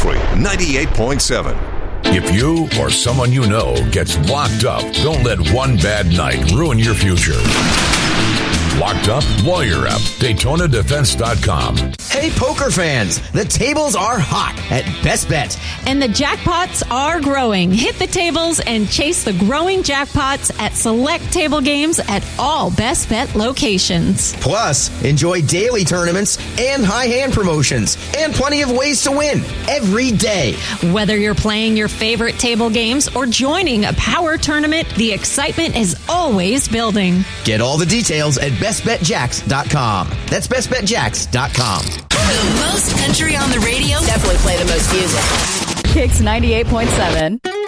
Country 98.7. If you or someone you know gets locked up, don't let one bad night ruin your future. Locked Up Lawyer Up. DaytonaDefense.com. Hey, poker fans, the tables are hot at Best Bet. And the jackpots are growing. Hit the tables and chase the growing jackpots at select table games at all Best Bet locations. Plus, enjoy daily tournaments and high hand promotions and plenty of ways to win every day. Whether you're playing your favorite table games or joining a power tournament, the excitement is always building. Get all the details at BestBetJax.com. That's BestBetJax.com. The most country on the radio. Definitely play the most music. Kicks 98.7.